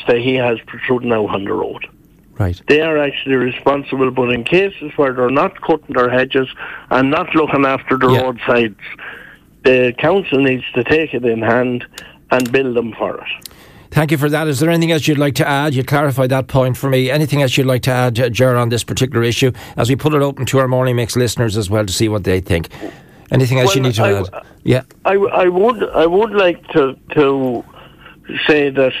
that he has protruding out on the road. Right. They are actually responsible, but in cases where they're not cutting their hedges and not looking after the roadsides, the council needs to take it in hand and bill them for it. Thank you for that. Is there anything else you'd like to add? You clarified that point for me. Anything else you'd like to add, Ger, on this particular issue, as we put it open to our Morning Mix listeners as well to see what they think? Anything else you need to add? Yeah. I would like to say that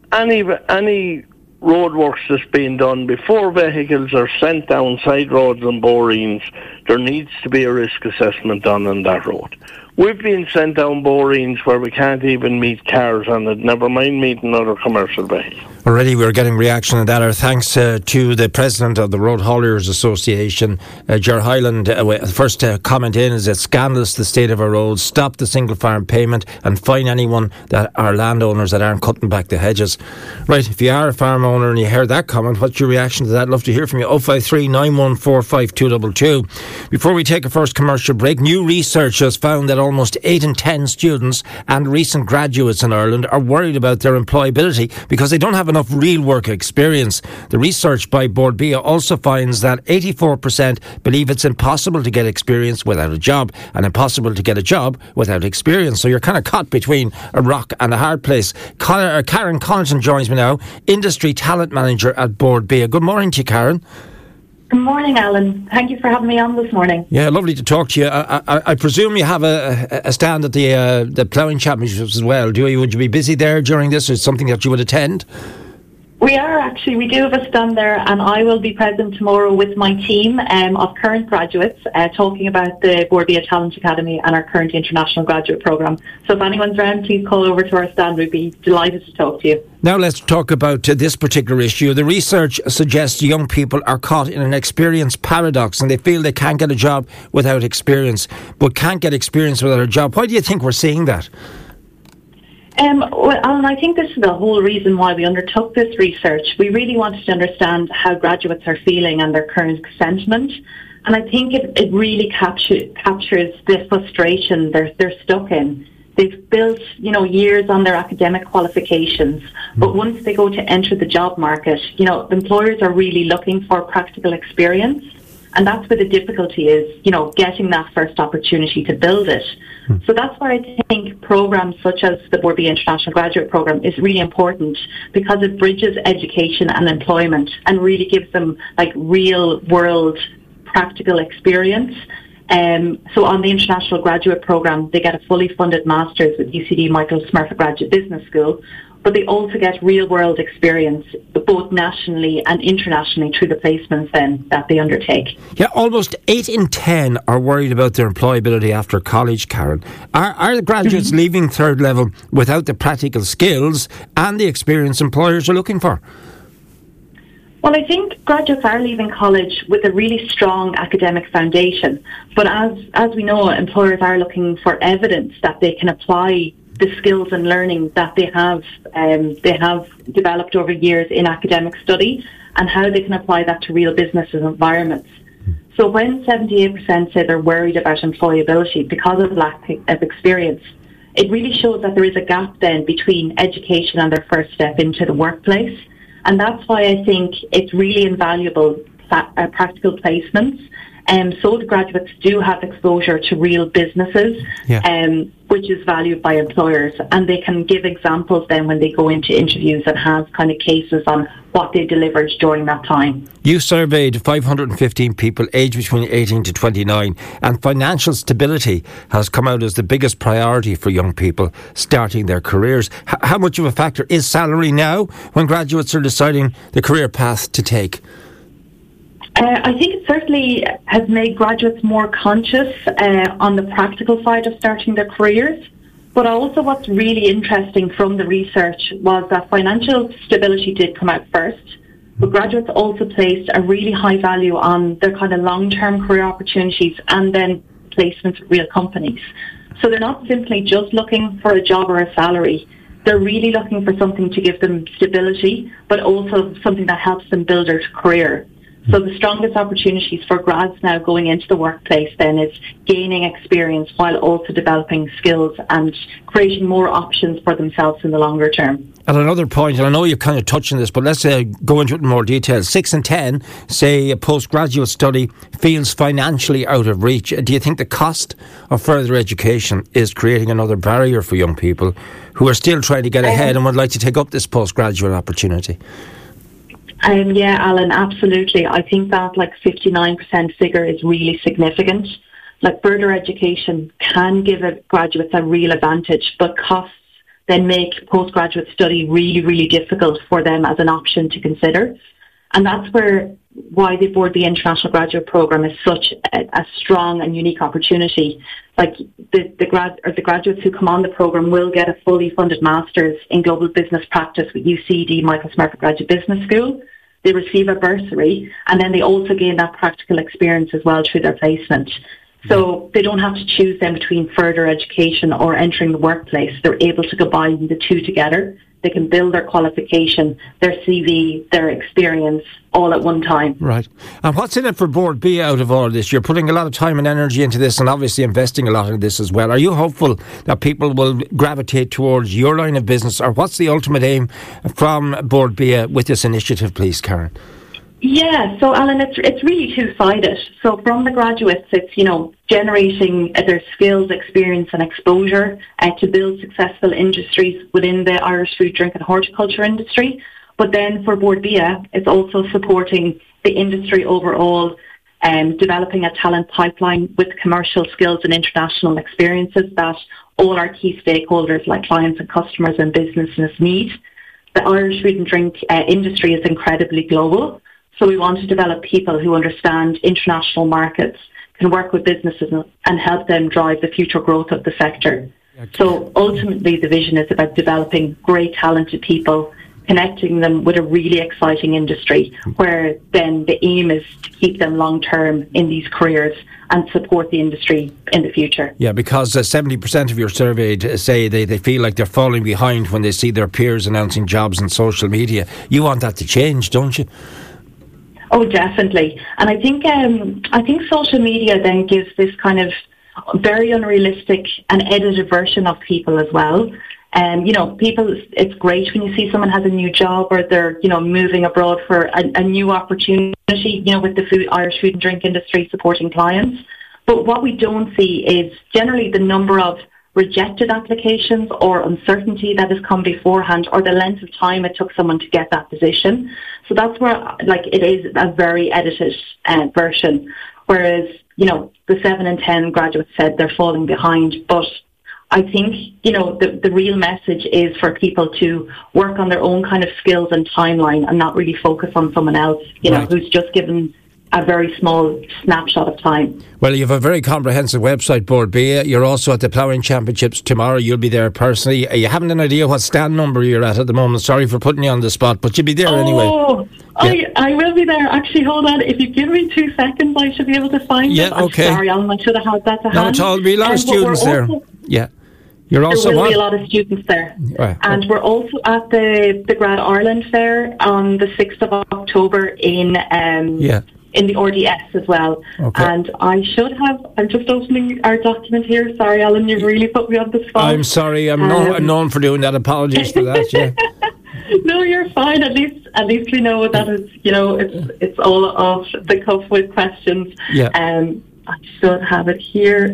any roadworks that's being done before vehicles are sent down side roads and borings, there needs to be a risk assessment done on that road. We've been sent down borings where we can't even meet cars on it, never mind meeting other commercial vehicles. Already we're getting reaction on that. Our thanks to the President of the Road Hauliers Association, Ger Hyland. First comment in is it's scandalous the state of our roads. Stop the single farm payment and fine anyone that are landowners that aren't cutting back the hedges. Right, if you are a farm owner and you heard that comment, what's your reaction to that? Love to hear from you. 053 914 5222. Before we take a first commercial break, new research has found that almost 8 in 10 students and recent graduates in Ireland are worried about their employability because they don't have enough real work experience. The research by Bord Bia also finds that 84% believe it's impossible to get experience without a job and impossible to get a job without experience. So you're kind of caught between a rock and a hard place. Karen Connaughton joins me now, Industry Talent Manager at Bord Bia. Good morning to you, Karen. Good morning, Alan. Thank you for having me on this morning. Yeah, lovely to talk to you. I presume you have a stand at the ploughing championships as well, do you? Would you be busy there during this, or something that you would attend? We are actually. We do have a stand there, and I will be present tomorrow with my team of current graduates talking about the Bord Bia Talent Academy and our current international graduate programme. So if anyone's around, please call over to our stand. We'd be delighted to talk to you. Now let's talk about this particular issue. The research suggests young people are caught in an experience paradox and they feel they can't get a job without experience, but can't get experience without a job. Why do you think we're seeing that? Well, Alan, I think this is the whole reason why we undertook this research. We really wanted to understand how graduates are feeling and their current sentiment. And I think it really captures the frustration they're stuck in. They've built, years on their academic qualifications, but once they go to enter the job market, employers are really looking for practical experience. And that's where the difficulty is, getting that first opportunity to build it. So that's why I think programs such as the Bord Bia International Graduate Programme is really important, because it bridges education and employment and really gives them real world practical experience. So on the International Graduate Programme, they get a fully funded Masters with UCD Michael Smurfit Graduate Business School, but they also get real-world experience, both nationally and internationally, through the placements then that they undertake. Yeah, almost 8 in 10 are worried about their employability after college, Karen. Are the graduates leaving third level without the practical skills and the experience employers are looking for? Well, I think graduates are leaving college with a really strong academic foundation, but as we know, employers are looking for evidence that they can apply the skills and learning that they have developed over years in academic study, and how they can apply that to real business environments. So when 78% say they're worried about employability because of lack of experience, it really shows that there is a gap then between education and their first step into the workplace. And that's why I think it's really invaluable practical placements. So the graduates do have exposure to real businesses, which is valued by employers. And they can give examples then when they go into interviews and have kind of cases on what they delivered during that time. You surveyed 515 people aged between 18 to 29, and financial stability has come out as the biggest priority for young people starting their careers. How much of a factor is salary now when graduates are deciding the career path to take? I think it certainly has made graduates more conscious on the practical side of starting their careers. But also what's really interesting from the research was that financial stability did come out first, but graduates also placed a really high value on their kind of long-term career opportunities and then placements with real companies. So they're not simply just looking for a job or a salary. They're really looking for something to give them stability, but also something that helps them build their career. So the strongest opportunities for grads now going into the workplace then is gaining experience while also developing skills and creating more options for themselves in the longer term. At another point, and I know you're kind of touching this, but let's go into it in more detail. 6 in 10 say a postgraduate study feels financially out of reach. Do you think the cost of further education is creating another barrier for young people who are still trying to get ahead and would like to take up this postgraduate opportunity? Yeah, Alan, absolutely. I think that 59% figure is really significant. Further education can give graduates a real advantage, but costs then make postgraduate study really, really difficult for them as an option to consider. And that's why the Bord Bia International Graduate Programme is such a strong and unique opportunity. The graduates who come on the programme will get a fully funded Masters in Global Business Practice with UCD Michael Smurfit Graduate Business School. They receive a bursary, and then they also gain that practical experience as well through their placement. So they don't have to choose then between further education or entering the workplace. They're able to combine the two together. They can build their qualification, their CV, their experience all at one time. Right. And what's in it for Bord Bia out of all of this? You're putting a lot of time and energy into this and obviously investing a lot in this as well. Are you hopeful that people will gravitate towards your line of business, or what's the ultimate aim from Bord Bia with this initiative, please, Karen? Yeah, so Alan, it's really two-sided. So from the graduates, it's, generating their skills, experience and exposure to build successful industries within the Irish food, drink and horticulture industry. But then for Bord Bia, it's also supporting the industry overall, developing a talent pipeline with commercial skills and international experiences that all our key stakeholders like clients and customers and businesses need. The Irish food and drink industry is incredibly global. So we want to develop people who understand international markets, can work with businesses and help them drive the future growth of the sector. So ultimately the vision is about developing great talented people, connecting them with a really exciting industry where then the aim is to keep them long term in these careers and support the industry in the future. Yeah, because 70% of your surveyed say they feel like they're falling behind when they see their peers announcing jobs on social media. You want that to change, don't you? Oh, definitely. And I think social media then gives this kind of very unrealistic and edited version of people as well. People, it's great when you see someone has a new job or they're, moving abroad for a new opportunity, with the Irish food and drink industry supporting clients. But what we don't see is generally the number of rejected applications or uncertainty that has come beforehand or the length of time it took someone to get that position. So that's where, it is a very edited version. Whereas, the 7 in 10 graduates said they're falling behind. But I think, the real message is for people to work on their own kind of skills and timeline and not really focus on someone else, right, who's just given a very small snapshot of time. Well, you have a very comprehensive website, Bord Bia. You're also at the Ploughing Championships tomorrow. You'll be there personally. You haven't an idea what stand number you're at the moment. Sorry for putting you on the spot, but you'll be there anyway. Yeah. I will be there. Actually, hold on. If you give me 2 seconds, I should be able to find it. Okay. I'm sorry, Alan. I should have had that to hand. No, at all. There'll be a lot of students there. Yeah. You're also there will be a lot of students there. Right. And we're also at the Grad Ireland Fair on the 6th of October in the RDS as well. Okay. And I'm just opening our document here. Sorry, Alan, you've really put me on the spot. I'm sorry, I'm known for doing that. Apologies for that, yeah. No, you're fine. At least we know that it's all off the cuff with questions. Yeah. I should have it here.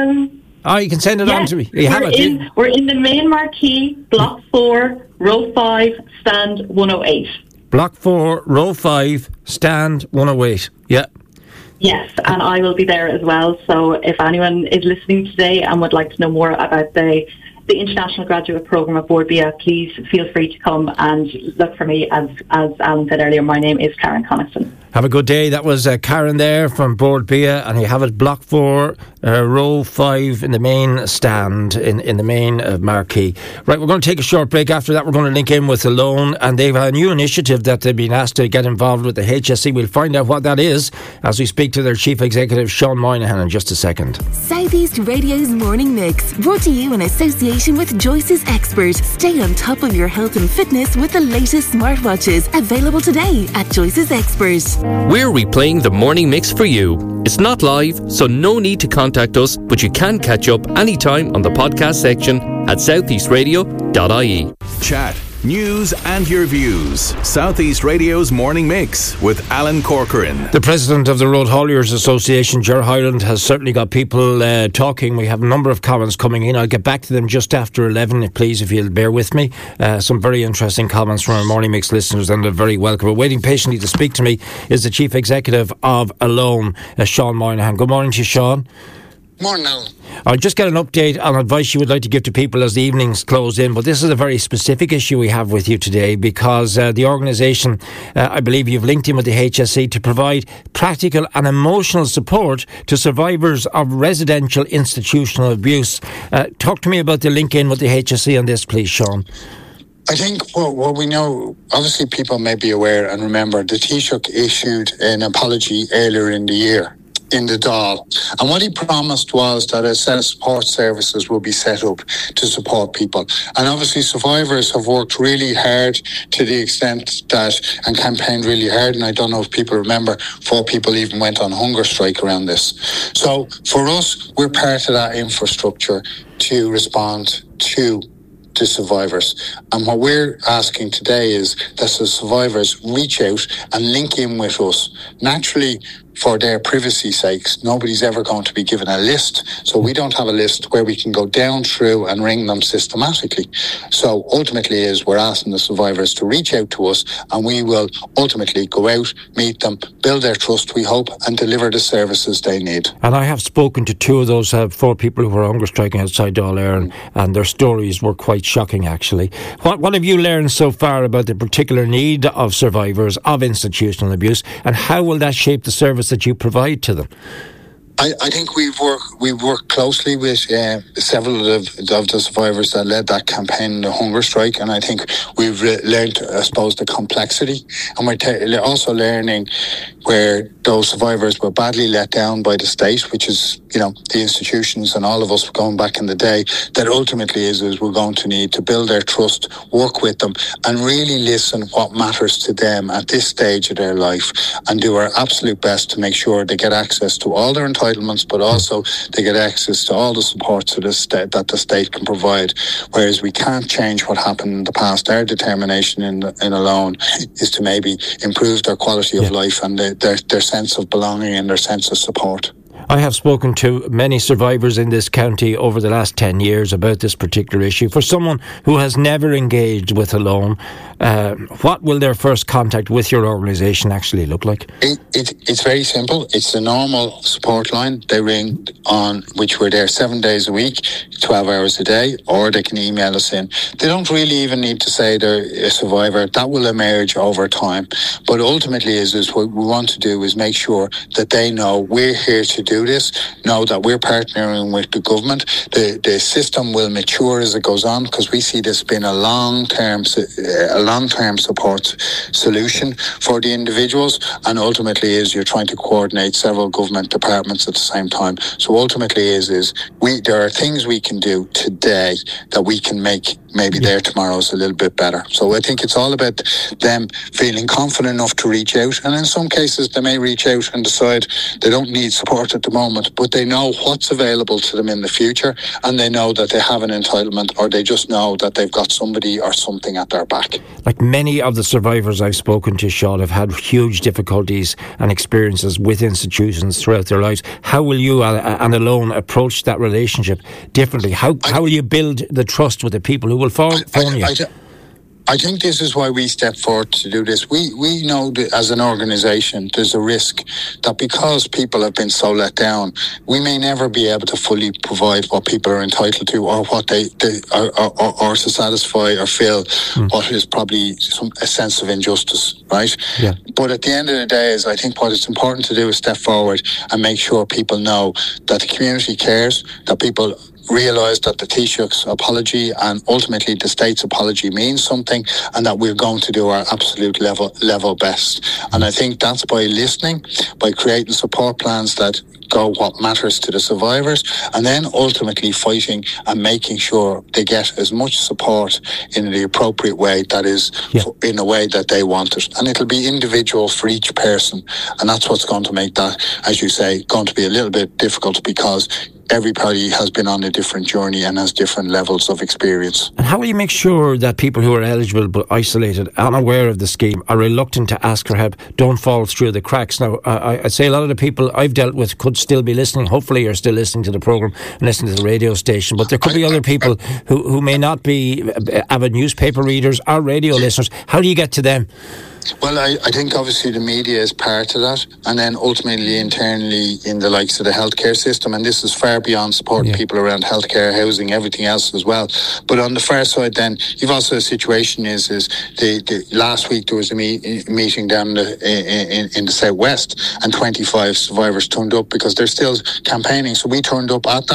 You can send it on to me. We're in the main marquee, Block 4, Row 5, Stand 108. Block 4, Row 5, Stand 108. Yeah. Yes, and I will be there as well. So if anyone is listening today and would like to know more about the International Graduate Programme at Bord Bia, please feel free to come and look for me. As Alan said earlier, my name is Karen Connaughton. Have a good day. That was Karen there from Bord Bia, and you have it Block 4, Row 5 in the main stand, in the main marquee. Right, we're going to take a short break. After that, we're going to link in with Alone, and they've a new initiative that they've been asked to get involved with the HSE. We'll find out what that is as we speak to their Chief Executive, Sean Moynihan, in just a second. Southeast Radio's Morning Mix, brought to you in association with Joyce's Expert. Stay on top of your health and fitness with the latest smartwatches, available today at Joyce's Expert. We're replaying the morning mix for you. It's not live, so no need to contact us, but you can catch up anytime on the podcast section at southeastradio.ie. Chat, news and your views. South East Radio's Morning Mix with Alan Corcoran. The president of the Road Hauliers Association, Ger Hyland, has certainly got people talking. We have a number of comments coming in. I'll get back to them just after 11, please, if you'll bear with me. Some very interesting comments from our Morning Mix listeners, and they're very welcome. But waiting patiently to speak to me is the Chief Executive of Alone, Sean Moynihan. Good morning to you, Sean. Morning, Alan. I'll just get an update on advice you would like to give to people as the evenings close in, but this is a very specific issue we have with you today, because the organisation, I believe you've linked in with the HSE to provide practical and emotional support to survivors of residential institutional abuse. Talk to me about the link in with the HSE on this, please, Sean. I think what we know, obviously people may be aware and remember, the Taoiseach issued an apology earlier in the year in the Dáil. And what he promised was that a set of support services will be set up to support people. And obviously survivors have worked really hard to the extent that, and campaigned really hard, and I don't know if people remember, 4 people even went on hunger strike around this. So for us, we're part of that infrastructure to respond to the survivors. And what we're asking today is that the survivors reach out and link in with us. Naturally, for their privacy sakes, nobody's ever going to be given a list. So we don't have a list where we can go down through and ring them systematically. So ultimately is we're asking the survivors to reach out to us, and we will ultimately go out, meet them, build their trust, we hope, and deliver the services they need. And I have spoken to 2 of those 4 people who were hunger striking outside Dáil Éireann, and their stories were quite shocking, actually. What have you learned so far about the particular need of survivors of institutional abuse, and how will that shape the service that you provide to them? I think we've worked closely with several of the survivors that led that campaign, the hunger strike, and I think we've learned, I suppose, the complexity, and we're also learning where those survivors were badly let down by the state, which is, the institutions and all of us going back in the day, that ultimately is we're going to need to build their trust, work with them, and really listen what matters to them at this stage of their life, and do our absolute best to make sure they get access to all their entitlements, but also they get access to all the supports that the state can provide. Whereas we can't change what happened in the past. Our determination in Alone is to maybe improve their quality of life and their sense of belonging and their sense of support. I have spoken to many survivors in this county over the last 10 years about this particular issue. For someone who has never engaged with Alone, what will their first contact with your organisation actually look like? It's very simple. It's the normal support line. They ring on, which we're there 7 days a week, 12 hours a day, or they can email us in. They don't really even need to say they're a survivor. That will emerge over time. But ultimately is what we want to do is make sure that they know we're here to do this, know that we're partnering with the government. The system will mature as it goes on, because we see this being a long-term support solution for the individuals, and ultimately is you're trying to coordinate several government departments at the same time. So ultimately there are things we can do today that we can make maybe their tomorrows a little bit better. So I think it's all about them feeling confident enough to reach out, and in some cases they may reach out and decide they don't need support at the moment, but they know what's available to them in the future, and they know that they have an entitlement, or they just know that they've got somebody or something at their back. Like many of the survivors I've spoken to, Sean, have had huge difficulties and experiences with institutions throughout their lives. How will you and Alone approach that relationship differently? How will you build the trust with the people who will phone you? I think this is why we step forward to do this. We know that as an organisation, there's a risk that because people have been so let down, we may never be able to fully provide what people are entitled to, or what they or to satisfy or fill what is probably a sense of injustice, right? Yeah. But at the end of the day, I think what it's important to do is step forward and make sure people know that the community cares, that people realise that the Taoiseach's apology and ultimately the state's apology means something, and that we're going to do our absolute level best. And I think that's by listening, by creating support plans that go what matters to the survivors, and then ultimately fighting and making sure they get as much support in the appropriate way, that is, in a way that they want it. And it'll be individual for each person, and that's what's going to make that, as you say, going to be a little bit difficult, because everybody has been on a different journey and has different levels of experience. And how will you make sure that people who are eligible but isolated, unaware of the scheme, are reluctant to ask for help, don't fall through the cracks? Now, I'd say a lot of the people I've dealt with could still be listening. Hopefully you're still listening to the programme and listening to the radio station, but there could be other people who may not be avid newspaper readers or radio listeners. How do you get to them? Well, I think obviously the media is part of that, and then ultimately internally in the likes of the healthcare system, and this is far beyond supporting people around healthcare, housing, everything else as well. But on the far side then, you've also a situation is the last week there was a meeting down in the southwest, and 25 survivors turned up because they're still campaigning. So we turned up at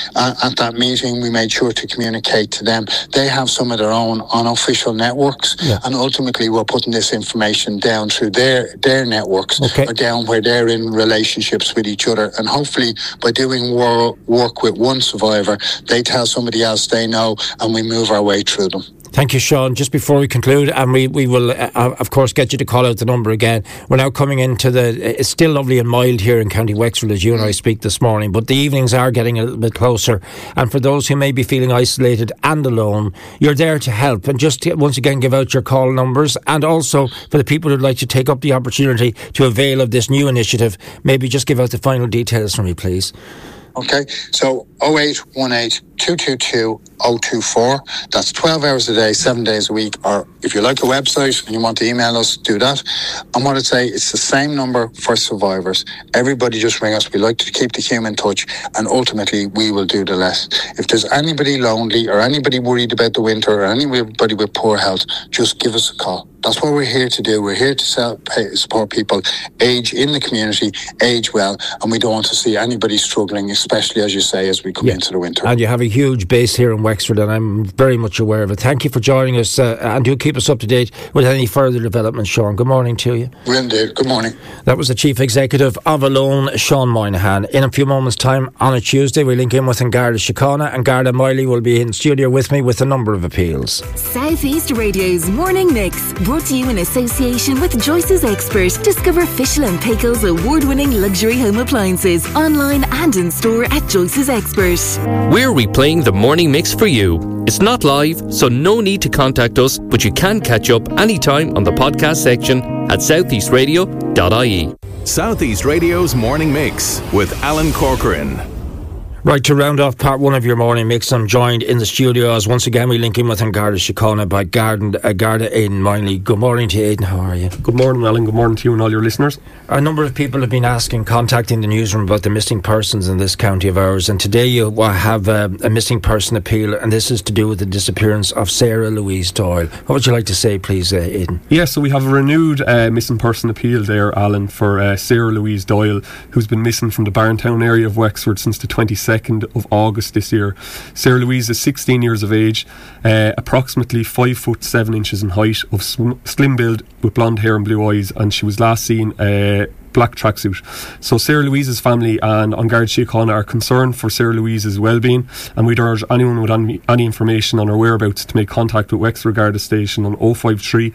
that meeting. We made sure to communicate to them. They have some of their own unofficial networks, and ultimately we're putting this information down through their networks, or down where they're in relationships with each other, and hopefully by doing work with one survivor, they tell somebody else they know, and we move our way through them. Thank you, Sean. Just before we conclude, and we will, of course, get you to call out the number again. We're now coming into it's still lovely and mild here in County Wexford as you and I speak this morning, but the evenings are getting a little bit closer. And for those who may be feeling isolated and alone, you're there to help. And just once again, give out your call numbers. And also for the people who'd like to take up the opportunity to avail of this new initiative, maybe just give out the final details for me, please. Okay, so 0818 222 024. That's 12 hours a day, 7 days a week. Or if you like a website and you want to email us, do that. And what I'd say, it's the same number for survivors. Everybody just ring us. We like to keep the human touch, and ultimately we will do the rest. If there's anybody lonely or anybody worried about the winter or anybody with poor health, just give us a call. That's what we're here to do. We're here to support people, age in the community, age well, and we don't want to see anybody struggling, especially, as you say, as we come into the winter. And you have a huge base here in Wexford, and I'm very much aware of it. Thank you for joining us, and do keep us up to date with any further developments, Sean. Good morning to you. Will do. Good morning. That was the Chief Executive of Alone, Sean Moynihan. In a few moments' time, on a Tuesday, we link in with Garda Síochána, and Garda Miley will be in studio with me with a number of appeals. South East Radio's Morning Mix, brought to you in association with Joyce's Expert. Discover Fischl and Paykel's award-winning luxury home appliances online and in store at Joyce's Expert. We're replaying the morning mix for you. It's not live, so no need to contact us, but you can catch up anytime on the podcast section at southeastradio.ie. South East Radio's Morning Mix with Alan Corcoran. Right, to round off part one of your morning mix, I'm joined in the studio as once again we link in with Garda Síochána by Garda Aidan Miley. Good morning to you, Aidan. How are you? Good morning, Alan. Good morning to you and all your listeners. A number of people have been contacting the newsroom about the missing persons in this county of ours, and today you have a missing person appeal, and this is to do with the disappearance of Sarah Louise Doyle. What would you like to say, please, Aidan? Yeah, so we have a renewed missing person appeal there, Alan, for Sarah Louise Doyle, who's been missing from the Barntown area of Wexford since the 22nd of August this year. Sarah Louise is 16 years of age, approximately 5 foot 7 inches in height, of slim build with blonde hair and blue eyes, and she was last seen black tracksuit. So Sarah Louise's family and An Garda Síochána are concerned for Sarah Louise's well-being, and we'd urge anyone with any information on her whereabouts to make contact with Wexford Garda Station on 053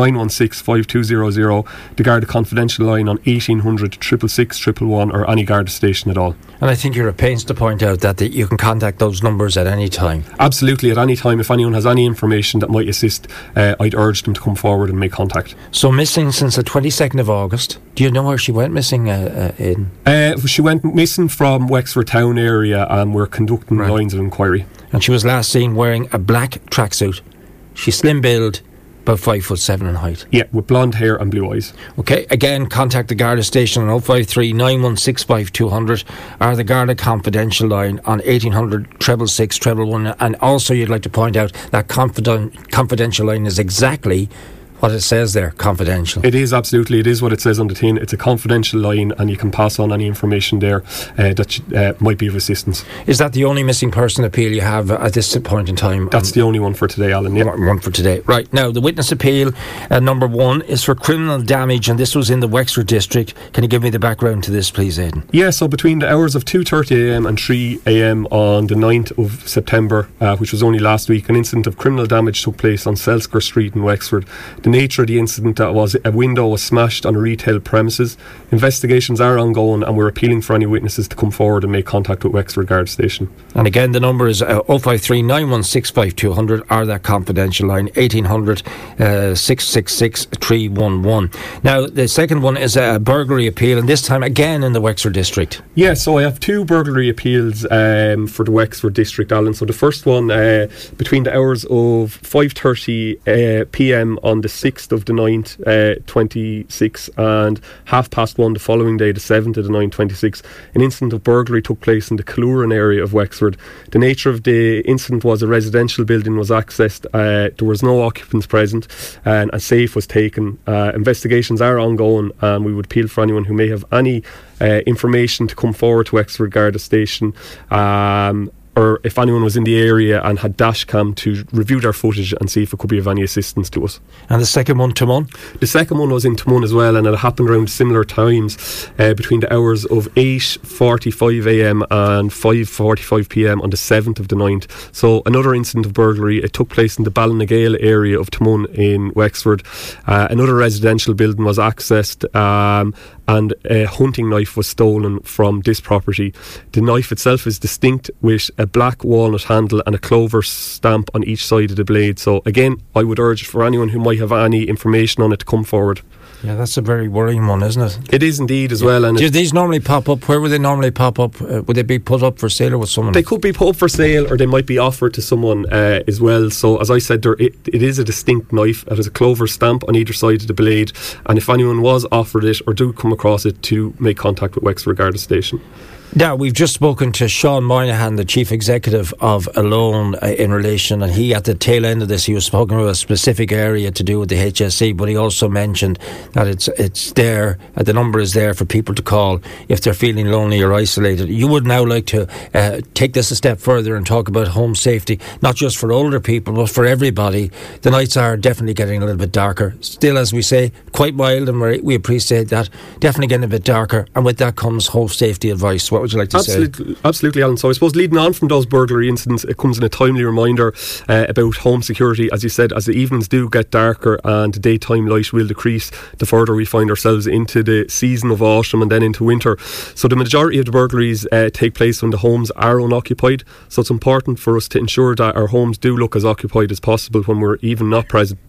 916 5200, the Garda confidential line on 1800 666 111, or any Garda station at all. And I think you're at pains to point out that you can contact those numbers at any time. Absolutely, at any time. If anyone has any information that might assist, I'd urge them to come forward and make contact. So missing since the 22nd of August. Do you know where she went missing, Aidan? She went missing from Wexford town area, and we're conducting lines of inquiry. And she was last seen wearing a black tracksuit. She's slim build, about 5 foot 7 in height. Yeah, with blonde hair and blue eyes. Okay, again, contact the Garda station on 053 916 5200, or the Garda confidential line on 1800 666 111. And also, you'd like to point out that confidential line is exactly what it says there, confidential. It is, absolutely. It is what it says on the tin. It's a confidential line, and you can pass on any information there that might be of assistance. Is that the only missing person appeal you have at this point in time? That's the only one for today, Alan. Yeah. One for today. Right, now the witness appeal number 1 is for criminal damage, and this was in the Wexford district. Can you give me the background to this, please, Aidan? Yeah, so between the hours of 2:30am and 3am on the 9th of September, which was only last week, an incident of criminal damage took place on Selsker Street in Wexford. The nature of the incident was a window was smashed on a retail premises. Investigations are ongoing, and we're appealing for any witnesses to come forward and make contact with Wexford Guard Station. And again, the number is 053 916 5200, or that confidential line 1800 666 311. Now, the second one is a burglary appeal, and this time again in the Wexford district. Yeah, so I have 2 burglary appeals for the Wexford district, Alan. So the first one between the hours of 5:30pm on the 6th of the 9th, 26, and 1:30 the following day, the 7th of the 9th, 26, an incident of burglary took place in the Clooran area of Wexford. The nature of the incident was a residential building was accessed. There was no occupants present, and a safe was taken. Investigations are ongoing, and we would appeal for anyone who may have any information to come forward to Wexford Garda Station, or if anyone was in the area and had dashcam, to review their footage and see if it could be of any assistance to us. And the second one, Timon? The second one was in Timon as well, and it happened around similar times between the hours of 8:45am and 5:45pm on the 7th of the 9th. So another incident of burglary. It took place in the Ballynagale area of Timon in Wexford. Another residential building was accessed, and a hunting knife was stolen from this property. The knife itself is distinct, with a black walnut handle and a clover stamp on each side of the blade. So again, I would urge for anyone who might have any information on it to come forward. Yeah, that's a very worrying one, isn't it? It is indeed as well. And do these normally pop up? Where would they normally pop up? Would they be put up for sale or with someone? They could be put up for sale, or they might be offered to someone as well. So as I said, it is a distinct knife. It has a clover stamp on either side of the blade, and if anyone was offered it or do come across it, to make contact with Wexford Garda Station. Now, we've just spoken to Sean Moynihan, the Chief Executive of Alone, in relation, and he, at the tail end of this, he was speaking about a specific area to do with the HSE, but he also mentioned that it's there, the number is there for people to call if they're feeling lonely or isolated. You would now like to take this a step further and talk about home safety, not just for older people, but for everybody. The nights are definitely getting a little bit darker. Still, as we say, quite mild, and we appreciate that. Definitely getting a bit darker, and with that comes home safety advice. What would you like to say? Absolutely, Alan. So I suppose leading on from those burglary incidents, it comes in a timely reminder about home security. As you said, as the evenings do get darker and the daytime light will decrease, the further we find ourselves into the season of autumn and then into winter. So the majority of the burglaries take place when the homes are unoccupied. So it's important for us to ensure that our homes do look as occupied as possible when we're even not present.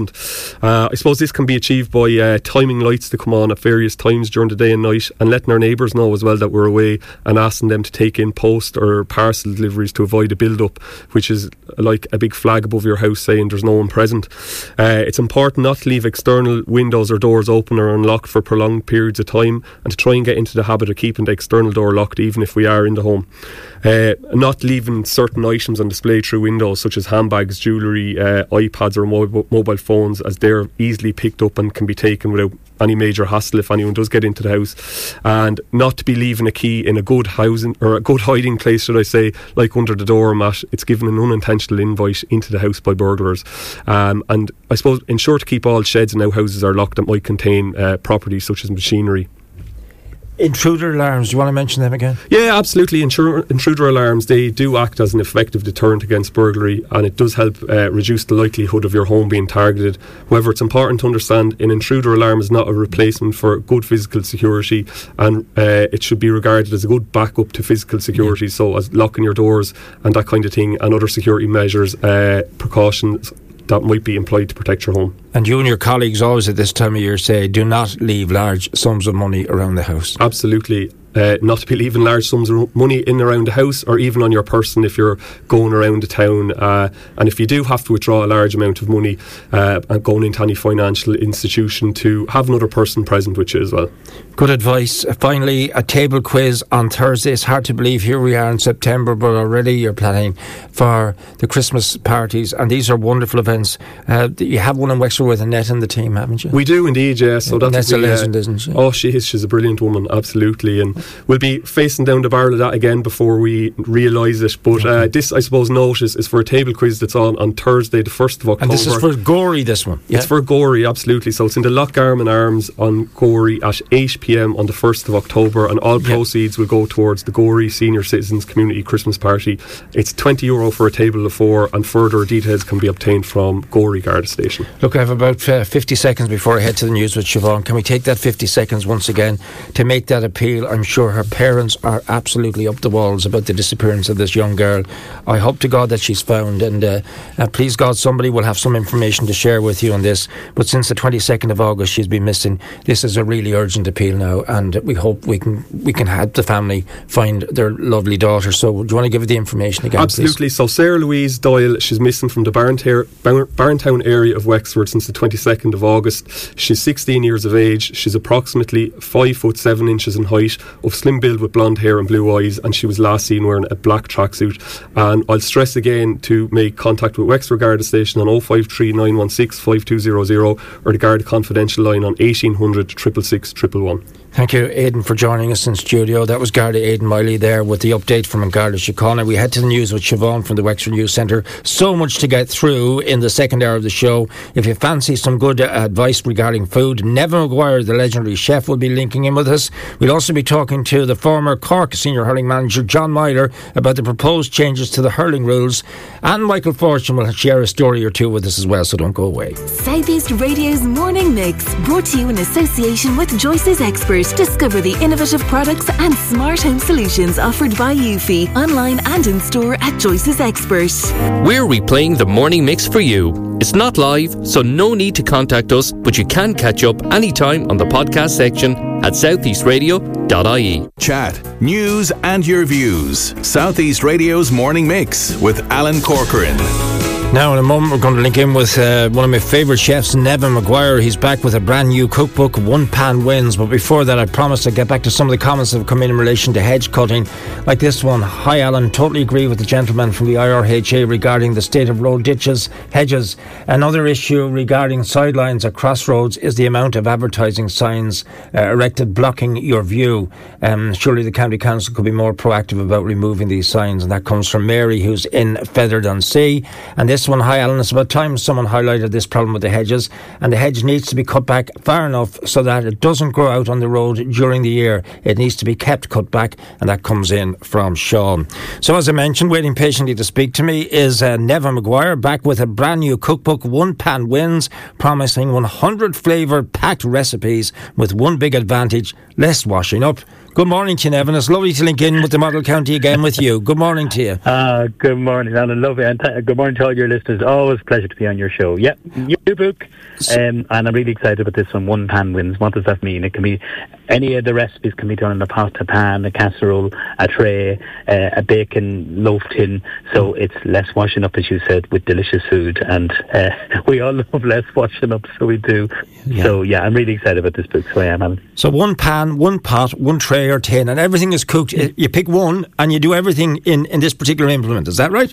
I suppose this can be achieved by timing lights to come on at various times during the day and night, and letting our neighbours know as well that we're away, and asking them to take in post or parcel deliveries to avoid a build-up, which is like a big flag above your house saying there's no one present. It's important not to leave external windows or doors open or unlocked for prolonged periods of time, and to try and get into the habit of keeping the external door locked even if we are in the home. Not leaving certain items on display through windows, such as handbags, jewellery, iPads or mobile phones, as they're easily picked up and can be taken without any major hassle if anyone does get into the house. And not to be leaving a key in a good housing or a good hiding place, should I say, like under the doormat. It's given an unintentional invite into the house by burglars. And I suppose ensure to keep all sheds and outhouses are locked that might contain property such as machinery. Intruder alarms, do you want to mention them again? Yeah, absolutely. Intruder alarms, they do act as an effective deterrent against burglary, and it does help reduce the likelihood of your home being targeted. However, it's important to understand an intruder alarm is not a replacement for good physical security, and it should be regarded as a good backup to physical security, so as locking your doors and that kind of thing, and other security measures, precautions that might be employed to protect your home. And you and your colleagues always at this time of year say do not leave large sums of money around the house. Absolutely. not to be leaving large sums of money in and around the house, or even on your person if you're going around the town. And if you do have to withdraw a large amount of money and going into any financial institution, to have another person present with you as well. Good advice. Finally, a table quiz on Thursday. It's hard to believe here we are in September, but already you're planning for the Christmas parties, and these are wonderful events. You have one in Wexford with Annette in the team, haven't you? We do indeed, yeah. So that's a legend, isn't she? Oh, she is. She's a brilliant woman, absolutely. And we'll be facing down the barrel of that again before we realise it. But this, I suppose, notice is for a table quiz that's on Thursday, the 1st of October. And this is for Gorey, this one? Yeah? It's for Gorey, absolutely. So it's in the Lochgarman Arms on Gorey at 8 p.m. on the 1st of October, and all proceeds will go towards the Gorey Senior Citizens Community Christmas Party. It's €20 for a table of 4, and further details can be obtained from Gorey Garda Station. Look, I have about 50 seconds before I head to the news with Siobhan. Can we take that 50 seconds once again to make that appeal? I'm sure her parents are absolutely up the walls about the disappearance of this young girl. I hope to God that she's found, and please God, somebody will have some information to share with you on this. But since the 22nd of August she's been missing, this is a really urgent appeal now, and we hope we can help the family find their lovely daughter. So do you want to give the information again, Absolutely, please? So Sarah Louise Doyle, she's missing from the Barntown area of Wexford since the 22nd of August. She's 16 years of age. She's approximately 5 foot 7 inches in height, of slim build with blonde hair and blue eyes, and she was last seen wearing a black tracksuit. And I'll stress again to make contact with Wexford Garda Station on 053 916 5200 or the Garda Confidential line on 1800 666 111. Thank you, Aidan, for joining us in studio. That was Garda Aidan Miley there with the update from Garda Síochána. We head to the news with Siobhan from the Wexford News Centre. So much to get through in the second hour of the show. If you fancy some good advice regarding food, Nevin Maguire, the legendary chef, will be linking in with us. We'll also be talking to the former Cork senior hurling manager, John Myler, about the proposed changes to the hurling rules. And Michael Fortune will share a story or two with us as well, so don't go away. South East Radio's Morning Mix, brought to you in association with Joyce's Expert. Discover the innovative products and smart home solutions offered by Eufy, online and in store at Joyce's Expert. We're replaying the morning mix for you. It's not live, so no need to contact us, but you can catch up anytime on the podcast section at southeastradio.ie. Chat, news and your views. South East Radio's Morning Mix with Alan Corcoran. Now in a moment we're going to link in with one of my favourite chefs, Nevin Maguire. He's back with a brand new cookbook, One Pan Wins. But before that, I promised I'd get back to some of the comments that have come in relation to hedge cutting, like this one. Hi Alan, totally agree with the gentleman from the IRHA regarding the state of road ditches, hedges. Another issue regarding sidelines at crossroads is the amount of advertising signs erected blocking your view. Surely the County Council could be more proactive about removing these signs. And that comes from Mary, who's in Featherdown-Sea. And this one, hi Alan, it's about time someone highlighted this problem with the hedges, and the hedge needs to be cut back far enough so that it doesn't grow out on the road during the year. It needs to be kept cut back, and that comes in from Sean. So as I mentioned, waiting patiently to speak to me is Nevin Maguire, back with a brand new cookbook, One Pan Wins, promising 100 flavoured packed recipes with one big advantage: less washing up. Good morning to you, Nevin. It's lovely to link in with the Model County again with you. Good morning to you. Good morning, Alan. Lovely. And good morning to all your listeners. Always a pleasure to be on your show. Yeah, new book. And I'm really excited about this one, One Pan Wins. What does that mean? It can be, any of the recipes can be done in a pasta pan, a casserole, a tray, a bacon loaf tin. So it's less washing up, as you said, with delicious food. And we all love less washing up, so we do. Yeah. So yeah, I'm really excited about this book. So I am, Alan. So one pan, one pot, one tray or tin, and everything is cooked. You pick one and you do everything in this particular implement. Is that right?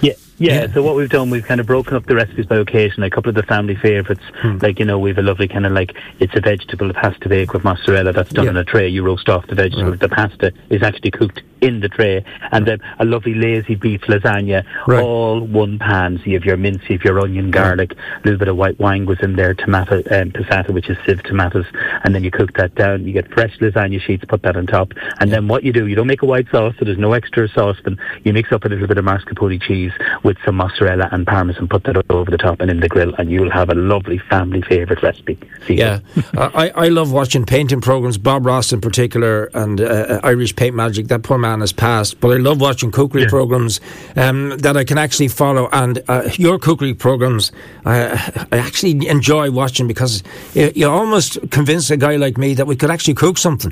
Yeah, so what we've done, we've kind of broken up the recipes by occasion. A couple of the family favourites, like, you know, we've a lovely kind of like, it's a vegetable pasta bake with mozzarella that's done in a tray. You roast off the vegetable. The pasta is actually cooked in the tray. And then a lovely lazy beef lasagna, all one pan. So you have your mince, you have your onion, garlic, a little bit of white wine goes in there, tomato, passata, which is sieved tomatoes. And then you cook that down. You get fresh lasagna sheets, put that on top. And then what you do, you don't make a white sauce, so there's no extra sauce, but you mix up a little bit of mascarpone cheese with some mozzarella and parmesan, put that over the top and in the grill, and you'll have a lovely family favourite recipe. Yeah, I love watching painting programmes, Bob Ross in particular, and Irish Paint Magic. That poor man has passed, but I love watching cookery programmes that I can actually follow, and your cookery programmes I actually enjoy watching, because you almost convince a guy like me that we could actually cook something.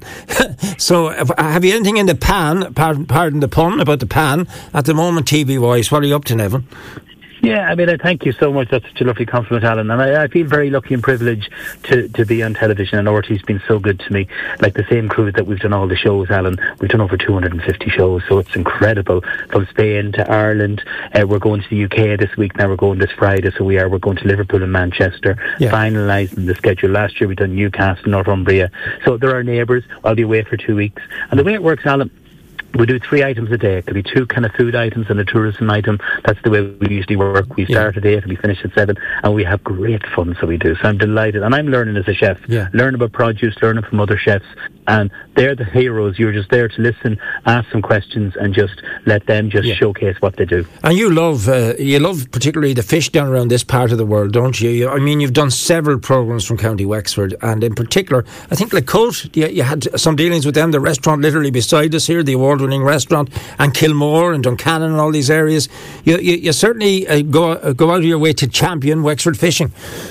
So have you anything in the pan, pardon the pun about the pan, at the moment TV-wise? What are you up to, Nevin? Yeah, I mean, I thank you so much. That's such a lovely compliment, Alan. And I feel very lucky and privileged to be on television, and RT's been so good to me. Like the same crew that we've done all the shows, Alan. We've done over 250 shows, so it's incredible. From Spain to Ireland, we're going to the UK this week. Now we're going this Friday, so we're going to Liverpool and Manchester, finalising the schedule. Last year we've done Newcastle, Northumbria. So they're our neighbours. I'll be away for 2 weeks. And the way it works, Alan, we do 3 items a day. It could be 2 kind of food items and a tourism item. That's the way we usually work. We start at 8 and we finish at 7, and we have great fun, so we do. So I'm delighted. And I'm learning as a chef. Learn about produce, learning from other chefs. And they're the heroes. You're just there to listen, ask some questions, and just let them just showcase what they do. And you love particularly the fish down around this part of the world, don't you? I mean, you've done several programmes from County Wexford, and in particular, I think Lacote, you had some dealings with them, the restaurant literally beside us here, the award-winning restaurant, and Kilmore and Duncannon and all these areas. You certainly go out of your way to champion Wexford fishing.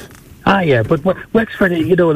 Yeah, but Wexford,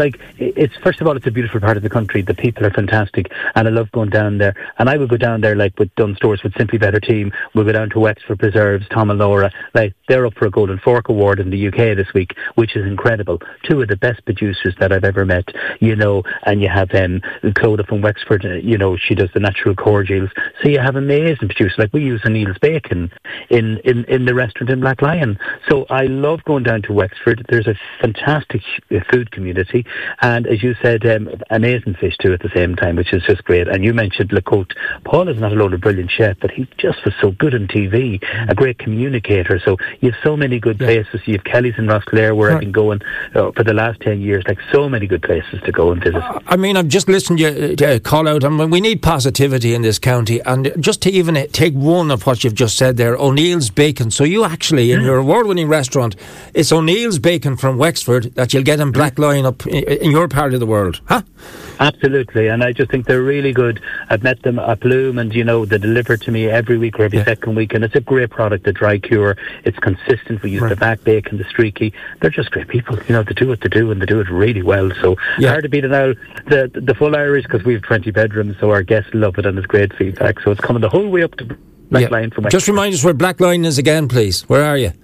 it's, first of all, it's a beautiful part of the country. The people are fantastic, and I love going down there. And I would go down there, like with Dunn Stores, with Simply Better Team. We'll go down to Wexford Preserves, Tom and Laura. Like, they're up for a Golden Fork Award in the UK this week, which is incredible. 2 of the best producers that I've ever met, and you have Clodagh from Wexford, she does the natural cordials. So you have amazing producers. Like, we use Neil's Bacon in the restaurant in Black Lion. So I love going down to Wexford. There's a fantastic food community, and as you said, amazing fish too at the same time, which is just great. And you mentioned Lacote. Paul is not alone a brilliant chef, but he just was so good on TV, a great communicator. So you have so many good places. You have Kelly's in Rosclare, where I've been going for the last 10 years, like so many good places to go and visit. I mean, I've just listened to you call out, we need positivity in this county, and just to even take one of what you've just said there, O'Neill's Bacon. So you actually, in your award-winning restaurant, it's O'Neill's Bacon from Wexford that you'll get in Black Lion up in your part of the world, huh? Absolutely, and I just think they're really good. I've met them at Bloom, and they deliver to me every week or every second week, and it's a great product, the dry cure. It's consistent. We use the back bacon, the streaky. They're just great people. They do what they do, and they do it really well. So hard to beat it now. The full Irish, because we have 20 bedrooms, so our guests love it, and it's great feedback. So it's coming the whole way up to Black Lion from Wexford. Just remind us where Black Lion is again, please. Where are you?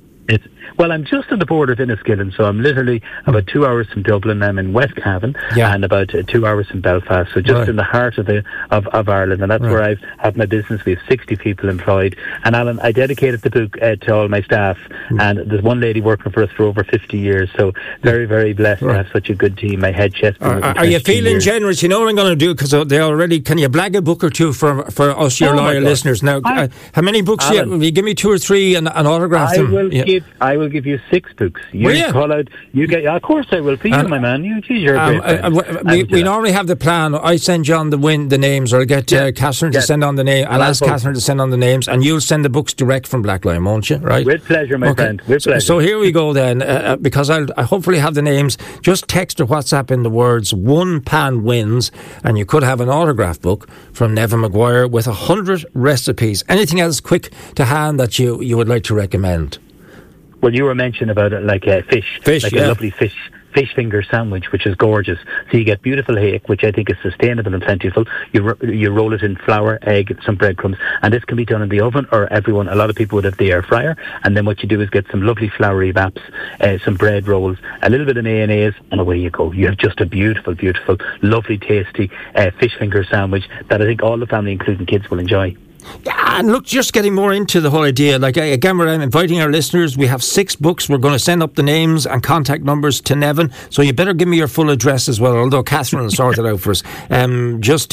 Well, I'm just on the border of Enniskillen, so I'm literally about 2 hours from Dublin. I'm in West Cavan, and about 2 hours from Belfast, so just in the heart of Ireland, and that's where I have my business. We have 60 people employed, and Alan, I dedicated the book to all my staff, and there's one lady working for us for over 50 years, so very, very blessed to have such a good team. My head chef. Are you feeling generous? You know what I'm going to do, because they already, can you blag a book or two for us, your loyal listeners? Now, how many books? Alan, will you give me 2 or 3 and autograph them? I will give you 6 books. You call out. You get. Of course, I will. For you, my man. You're a great friend. We normally have the plan. I send John the names, or I'll get Catherine to send on the name. I'll ask Catherine to send on the names, and you'll send the books direct from Black Lion, won't you? Right. With pleasure, my friend. With pleasure. So here we go then. Because I hopefully have the names. Just text or WhatsApp in the words "1 pan wins," and you could have an autograph book from Nevin Maguire with 100 recipes. Anything else quick to hand that you would like to recommend? Well, you were mentioning about it, like fish, like a lovely fish finger sandwich, which is gorgeous. So you get beautiful hake, which I think is sustainable and plentiful. You roll it in flour, egg, some breadcrumbs, and this can be done in the oven, or a lot of people would have the air fryer. And then what you do is get some lovely floury wraps, some bread rolls, a little bit of mayonnaise, and away you go. You have just a beautiful, beautiful, lovely, tasty fish finger sandwich that I think all the family, including kids, will enjoy. Yeah, and look, just getting more into the whole idea, like again, we're inviting our listeners. We have 6 books. We're going to send up the names and contact numbers to Nevin, so you better give me your full address as well, although Catherine will sort it out for us. Just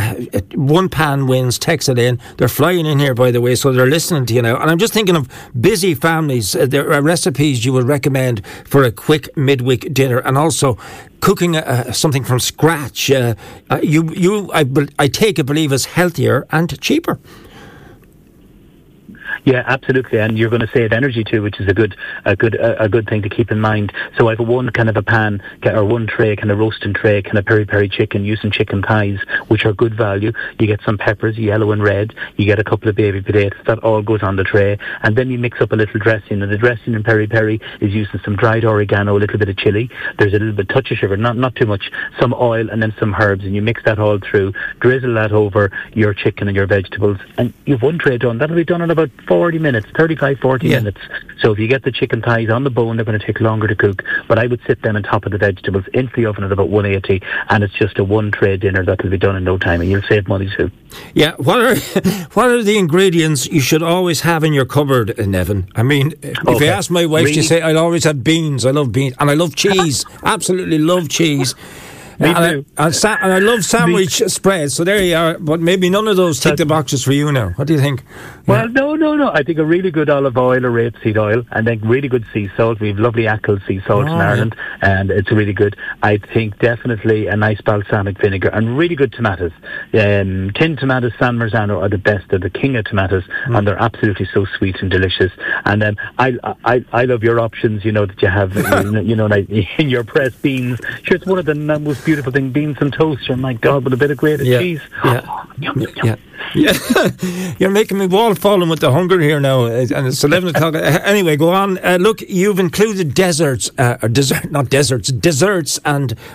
1 pan wins, text it in. They're flying in here, by the way, so they're listening to you now. And I'm just thinking of busy families. There are recipes you would recommend for a quick midweek dinner, and also cooking something from scratch. I believe is healthier and cheaper. Yeah, absolutely, and you're going to save energy too, which is a good thing to keep in mind. So I have one kind of a pan or one tray, kind of roasting tray, kind of peri-peri chicken, using chicken thighs, which are good value. You get some peppers, yellow and red. You get a couple of baby potatoes. That all goes on the tray, and then you mix up a little dressing. And the dressing in peri-peri is using some dried oregano, a little bit of chili. There's a little bit touch of sugar, not too much. Some oil, and then some herbs, and you mix that all through. Drizzle that over your chicken and your vegetables, and you've one tray done. That'll be done in about 40 minutes, 35, 40 minutes. So if you get the chicken thighs on the bone, they're going to take longer to cook. But I would sit them on top of the vegetables into the oven at about 180, and it's just a one tray dinner that will be done in no time, and you'll save money too. Yeah, what are the ingredients you should always have in your cupboard, Nevin? I mean, if you ask my wife, she say I'll always have beans. I love beans, and I love cheese. Absolutely love cheese. And I love sandwich spreads, so there you are. But maybe none of those tick the boxes for you now. What do you think? Well, no. I think a really good olive oil or rapeseed oil, and then really good sea salt. We have lovely Achill sea salt in Ireland, and it's really good. I think definitely a nice balsamic vinegar and really good tomatoes. Tin tomatoes, San Marzano, are the best. They're the king of tomatoes, and they're absolutely so sweet and delicious. And I love your options. You know that you have, like in your pressed beans. Sure, it's one of the most beautiful thing, beans and toast. Oh my God, with a bit of grated cheese. Yeah. You're making me wall falling with the hunger here now, and it's 11 o'clock. Anyway, go on. Look, you've included desserts and